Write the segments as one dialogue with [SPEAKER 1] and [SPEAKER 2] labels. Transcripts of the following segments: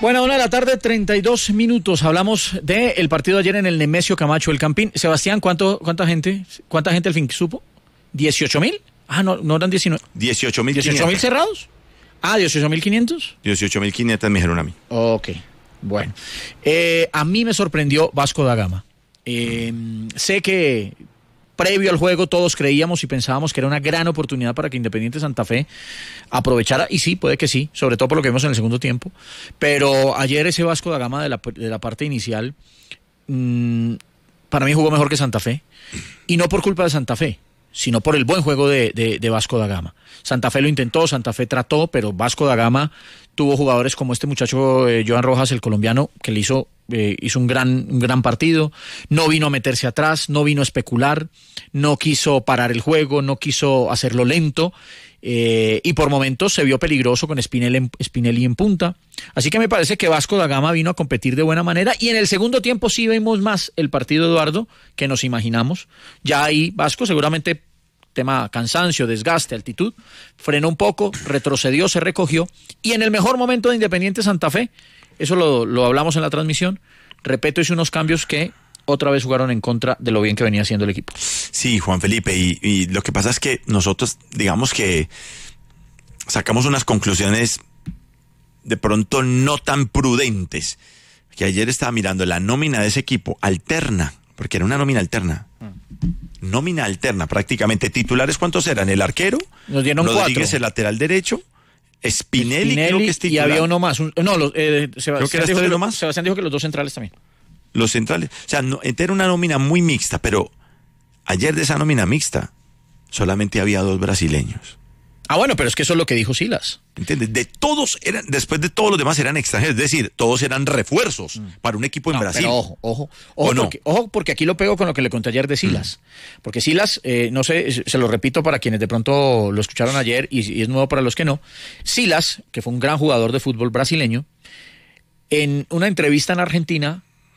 [SPEAKER 1] Bueno, 1:32 p.m. Hablamos del partido de ayer en el Nemesio Camacho, el Campín. Sebastián, ¿cuánta gente al fin supo? ¿18.000? Ah, no eran 19.
[SPEAKER 2] 18.000.
[SPEAKER 1] ¿18.000 cerrados? Ah, 18.500.
[SPEAKER 2] 18.500 me dijeron a mí.
[SPEAKER 1] Ok, bueno. A mí me sorprendió Vasco da Gama. Sé que previo al juego todos creíamos y pensábamos que era una gran oportunidad para que Independiente Santa Fe aprovechara, y sí, puede que sí, sobre todo por lo que vimos en el segundo tiempo, pero ayer ese Vasco da Gama de la parte inicial para mí jugó mejor que Santa Fe, y no por culpa de Santa Fe, sino por el buen juego de Vasco da Gama. Santa Fe lo intentó, Santa Fe trató, pero Vasco da Gama tuvo jugadores como este muchacho Johan Rojas, el colombiano, que le hizo un gran partido, no vino a meterse atrás, no vino a especular, no quiso parar el juego, no quiso hacerlo lento, y por momentos se vio peligroso con Spinelli en punta. Así que me parece que Vasco da Gama vino a competir de buena manera, y en el segundo tiempo sí vimos más el partido, Eduardo, que nos imaginamos. Ya ahí Vasco seguramente, tema cansancio, desgaste, altitud, frenó un poco, retrocedió, se recogió, y en el mejor momento de Independiente Santa Fe, eso lo hablamos en la transmisión, repito, hizo unos cambios que otra vez jugaron en contra de lo bien que venía haciendo el equipo.
[SPEAKER 2] Sí, Juan Felipe, y lo que pasa es que nosotros, digamos que sacamos unas conclusiones de pronto no tan prudentes, que ayer estaba mirando la nómina de ese equipo, alterna, porque era una nómina alterna. Nómina alterna, prácticamente. Titulares, ¿cuántos eran? El arquero,
[SPEAKER 1] nos dieron
[SPEAKER 2] Rodríguez,
[SPEAKER 1] 4.
[SPEAKER 2] El lateral derecho, Spinelli creo que es titular.
[SPEAKER 1] Y había uno más.
[SPEAKER 2] Creo que era uno más.
[SPEAKER 1] Sebastián dijo que los dos centrales también.
[SPEAKER 2] Los centrales. O sea, era una nómina muy mixta, pero ayer de esa nómina mixta solamente había 2 brasileños.
[SPEAKER 1] Ah, bueno, pero es que eso es lo que dijo Silas.
[SPEAKER 2] ¿Entiendes? Después de todos los demás eran extranjeros, es decir, todos eran refuerzos para un equipo en Brasil.
[SPEAKER 1] Pero ojo, porque aquí lo pego con lo que le conté ayer de Silas. Porque Silas, no sé, se lo repito para quienes de pronto lo escucharon ayer y es nuevo para los que no. Silas, que fue un gran jugador de fútbol brasileño, en una entrevista en Argentina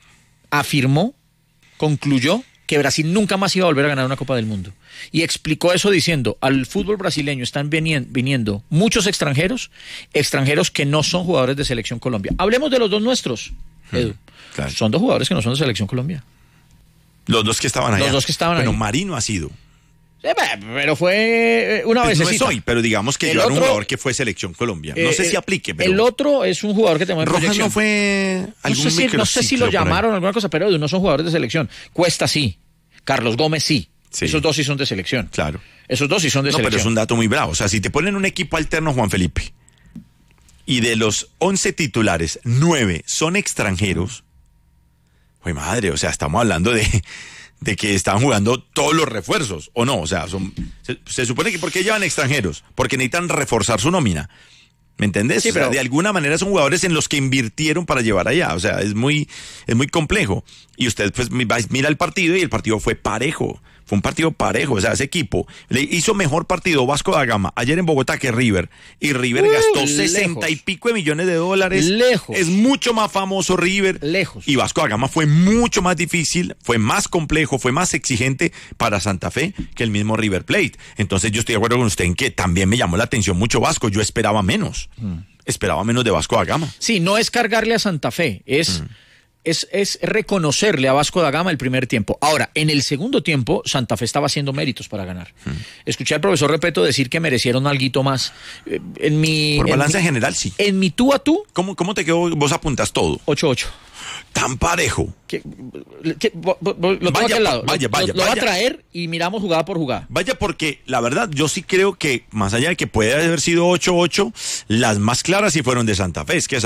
[SPEAKER 1] concluyó que Brasil nunca más iba a volver a ganar una Copa del Mundo. Y explicó eso diciendo, al fútbol brasileño están viniendo muchos extranjeros que no son jugadores de Selección Colombia. Hablemos de los dos nuestros, Edu.
[SPEAKER 2] Claro.
[SPEAKER 1] Son 2 jugadores que no son de Selección Colombia.
[SPEAKER 2] Los 2 que estaban allá.
[SPEAKER 1] Los 2 que estaban
[SPEAKER 2] Bueno,
[SPEAKER 1] ahí.
[SPEAKER 2] Marino ha sido.
[SPEAKER 1] Pero fue una vez.
[SPEAKER 2] No es hoy, pero digamos que yo era un jugador que fue Selección Colombia. No sé si aplique, pero...
[SPEAKER 1] El otro es un jugador que tenemos en
[SPEAKER 2] Rojas
[SPEAKER 1] proyección.
[SPEAKER 2] No fue algún
[SPEAKER 1] no sé si lo llamaron alguna cosa, pero no son jugadores de selección. Cuesta sí. Carlos Gómez sí. Esos 2 sí son de selección.
[SPEAKER 2] Claro.
[SPEAKER 1] Esos 2 sí son de selección.
[SPEAKER 2] Pero es un dato muy bravo. O sea, si te ponen un equipo alterno, Juan Felipe, y de los 11 titulares, 9 son extranjeros, ¡ay madre! O sea, estamos hablando de que están jugando todos los refuerzos, ¿o no? O sea, se supone que ¿por qué llevan extranjeros? Porque necesitan reforzar su nómina. ¿Me entendés?
[SPEAKER 1] Sí, pero
[SPEAKER 2] de alguna manera son jugadores en los que invirtieron para llevar allá. O sea, es muy complejo. Y usted pues mira el partido y el partido fue parejo. Fue un partido parejo. O sea, ese equipo le hizo mejor partido Vasco da Gama ayer en Bogotá que River. Y River gastó 60 y pico de millones de dólares.
[SPEAKER 1] Lejos.
[SPEAKER 2] Es mucho más famoso River.
[SPEAKER 1] Lejos.
[SPEAKER 2] Y Vasco da Gama fue mucho más difícil, fue más complejo, fue más exigente para Santa Fe que el mismo River Plate. Entonces yo estoy de acuerdo con usted en que también me llamó la atención mucho Vasco. Yo esperaba menos. Esperaba menos de Vasco da Gama.
[SPEAKER 1] Sí, no es cargarle a Santa Fe, es reconocerle a Vasco da Gama el primer tiempo. Ahora, en el segundo tiempo, Santa Fe estaba haciendo méritos para ganar. Escuché al profesor Repeto decir que merecieron alguito más.
[SPEAKER 2] Por balance general, sí.
[SPEAKER 1] En mi tú a tú.
[SPEAKER 2] ¿Cómo te quedó? Vos apuntas todo.
[SPEAKER 1] 8-8.
[SPEAKER 2] Tan parejo.
[SPEAKER 1] Lo tengo aquí al lado. Lo va a traer y miramos jugada por jugada.
[SPEAKER 2] Vaya, porque la verdad, yo sí creo que, más allá de que puede haber sido 8-8, las más claras sí fueron de Santa Fe. Es que